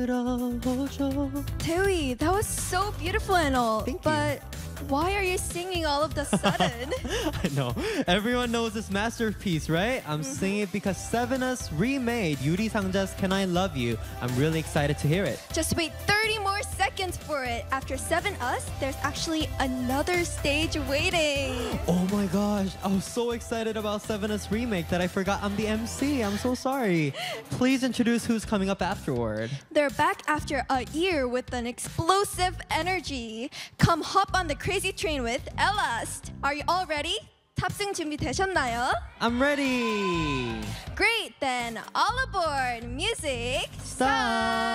Taewi, that was so beautiful and all. Thank you. But why are you singing all of the sudden? I know. Everyone knows this masterpiece, right? I'm singing it because Sevenus remade Yuri Sangja's Can I Love You. I'm really excited to hear it. Just wait 30 more seconds for it. After 7 Us, there's actually another stage waiting. Oh my gosh, I was so excited about Sevenus remake that I forgot I'm the MC. I'm so sorry. Please introduce who's coming up afterward. They're back after a year with an explosive energy. Come hop on the crazy train with Elast. Are you all ready? 탑승 준비되셨나요? I'm ready. Great, then all aboard. Music Stop.